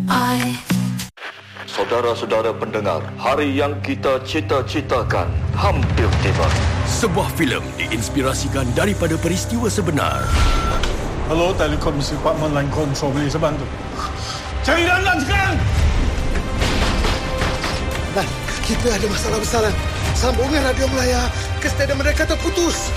Saudara-saudara pendengar, hari yang kita cita-citakan hampir tiba. Sebuah filem diinspirasikan daripada peristiwa sebenar. Hello, Telekomisi Department Line Control, boleh saya bantu? Cari Lan sekarang! Lan, kita ada masalah besar, Lan. Sambungan radio Melaya ke stadium mereka terputus.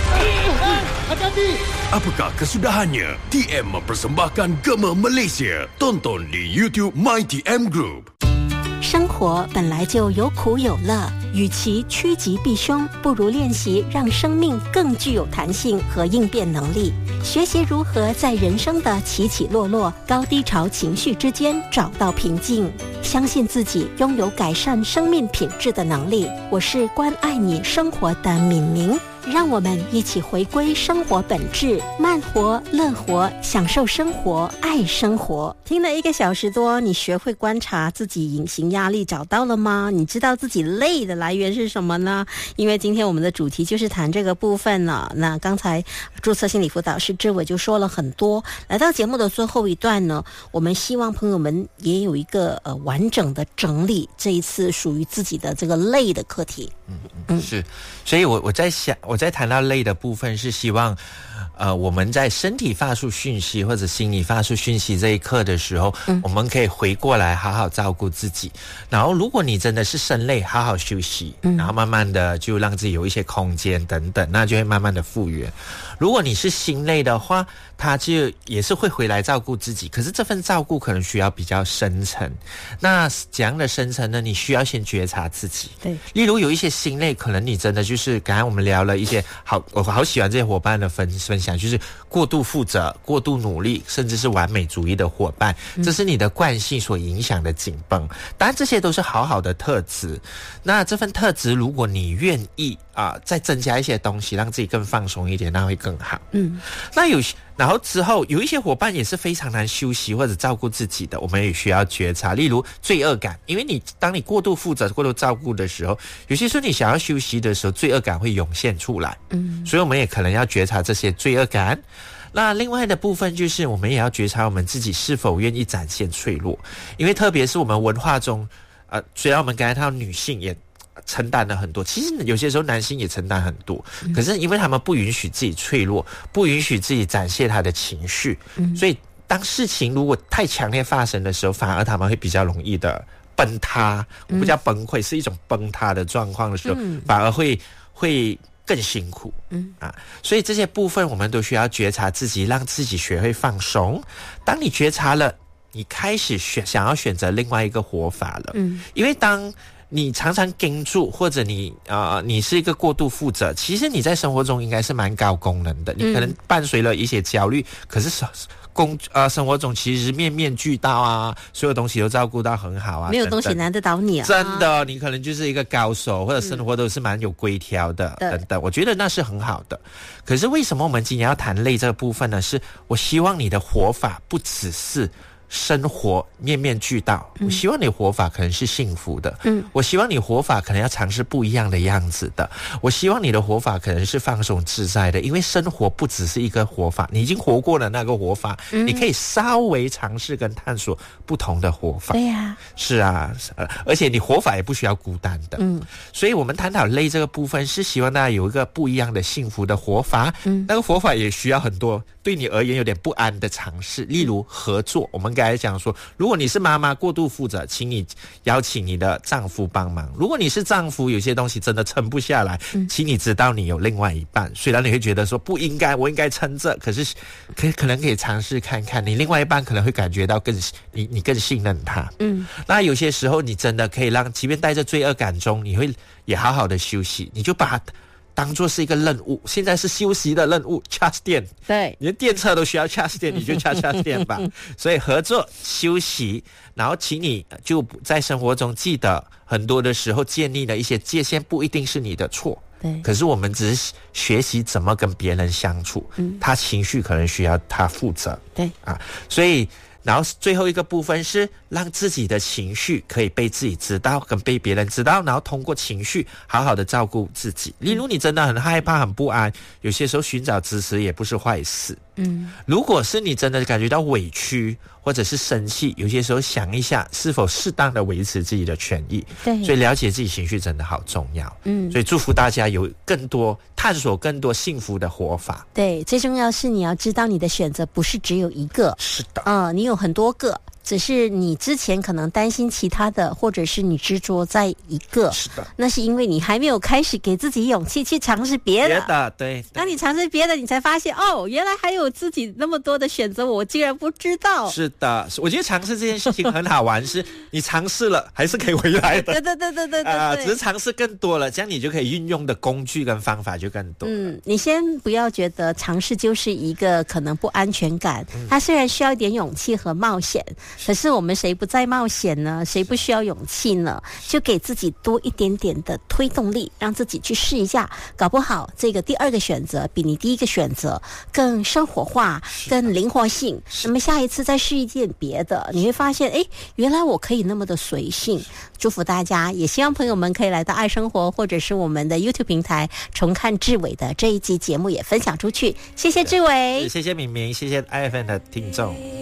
Hati-hati! Apakah kesudahannya? TM mempersembahkan Gema Malaysia. Tonton di YouTube MyTM Group. 生活本来就有苦有乐，与其趋吉避凶，不如练习让生命更具有弹性和应变能力。学习如何在人生的起起落落、高低潮情绪之间找到平静，相信自己拥有改善生命品质的能力。我是关爱你生活的敏明。让我们一起回归生活本质，慢活、乐活，享受生活，爱生活。听了1个小时多，你学会观察自己隐形压力找到了吗？你知道自己累的来源是什么呢？因为今天我们的主题就是谈这个部分了。那刚才注册心理辅导师志伟就说了很多。来到节目的最后一段呢，我们希望朋友们也有一个完整的整理这一次属于自己的这个累的课题。 是，所以我在想，我在谈到累的部分是希望我们在身体发出讯息或者心理发出讯息这一刻的时候，我们可以回过来好好照顾自己。然后如果你真的是身累，好好休息，然后慢慢的就让自己有一些空间等等，那就会慢慢的复原。如果你是心累的话，他就也是会回来照顾自己，可是这份照顾可能需要比较深层。那怎样的深层呢？你需要先觉察自己。对，例如有一些心累，可能你真的就是刚才我们聊了一些我好喜欢这些伙伴的分享，就是过度负责、过度努力，甚至是完美主义的伙伴，这是你的惯性所影响的紧绷。当然这些都是好好的特质，那这份特质如果你愿意再增加一些东西，让自己更放松一点，那会更好。然后之后有一些伙伴也是非常难休息或者照顾自己的，我们也需要觉察。例如罪恶感，因为当你过度负责、过度照顾的时候，有些时候你想要休息的时候，罪恶感会涌现出来。所以我们也可能要觉察这些罪恶感。那另外的部分就是我们也要觉察我们自己是否愿意展现脆弱，因为特别是我们文化中虽然我们刚才看到女性也承担了很多，其实有些时候男性也承担很多，可是因为他们不允许自己脆弱，不允许自己展现他的情绪，所以当事情如果太强烈发生的时候，反而他们会比较容易的崩塌，不叫崩溃，是一种崩塌的状况的时候，反而会更辛苦。所以这些部分我们都需要觉察自己，让自己学会放松。当你觉察了，你开始想要选择另外一个活法了。因为当你常常跟住，或者你是一个过度负责，其实你在生活中应该是蛮高功能的，你可能伴随了一些焦虑，可是生活中其实面面俱到啊，所有东西都照顾到很好啊， 没有东西难得倒你啊， 真的，你可能就是一个高手，或者生活都是蛮有规条的，等等，我觉得那是很好的。可是为什么我们今天要谈累这个部分呢？是我希望你的活法不只是生活面面俱到，我希望你活法可能是幸福的，我希望你活法可能要尝试不一样的样子的，我希望你的活法可能是放松自在的，因为生活不只是一个活法，你已经活过了那个活法，你可以稍微尝试跟探索不同的活法。 对呀， 是啊，而且你活法也不需要孤单的。所以我们探讨累这个部分，是希望大家有一个不一样的幸福的活法。那个活法也需要很多对你而言有点不安的尝试，例如合作。我们刚才讲说，如果你是妈妈过度负责，请你邀请你的丈夫帮忙；如果你是丈夫，有些东西真的撑不下来，请你知道你有另外一半。虽然你会觉得说不应该，我应该撑着，可是可能可以尝试看看，你另外一半可能会感觉到你更信任他。那有些时候你真的可以让，即便带着罪恶感中，你会也好好的休息，你就把它当作是一个任务，现在是休息的任务 ，charge 电，对，你的电车都需要 charge 电，你就 charge 电吧。所以合作休息，然后请你就在生活中记得，很多的时候建立了一些界限，不一定是你的错，对，可是我们只是学习怎么跟别人相处，他情绪可能需要他负责，对啊，所以然后最后一个部分是让自己的情绪可以被自己知道，跟被别人知道，然后通过情绪好好的照顾自己。例如你真的很害怕很不安，有些时候寻找支持也不是坏事。如果是你真的感觉到委屈或者是生气，有些时候想一下是否适当的维持自己的权益。 对， 所以了解自己情绪真的好重要。所以祝福大家有更多探索更多幸福的活法。 对，最重要是你要知道你的选择不是只有一个， 是的， 你有很多个。只是你之前可能担心其他的，或者是你执着在一个， 是的， 那是因为你还没有开始给自己勇气去尝试别的。 对， 当你尝试别的，你才发现原来还有自己那么多的选择，我竟然不知道。 是的，我觉得尝试这件事情很好玩，是你尝试了还是可以回来的。 对， 只是尝试更多了，这样你就可以运用的工具跟方法就更多。 你先不要觉得尝试就是一个可能不安全感，它虽然需要一点勇气和冒险。可是我们谁不在冒险呢？谁不需要勇气呢？就给自己多一点点的推动力，让自己去试一下，搞不好这个第二个选择比你第一个选择更生活化、更灵活性。那么下一次再试一件别的，你会发现，原来我可以那么的随性。祝福大家，也希望朋友们可以来到爱生活，或者是我们的 YouTube 平台重看志伟的这一集节目，也分享出去。谢谢志伟， 谢谢明明，谢谢 IFN 的听众。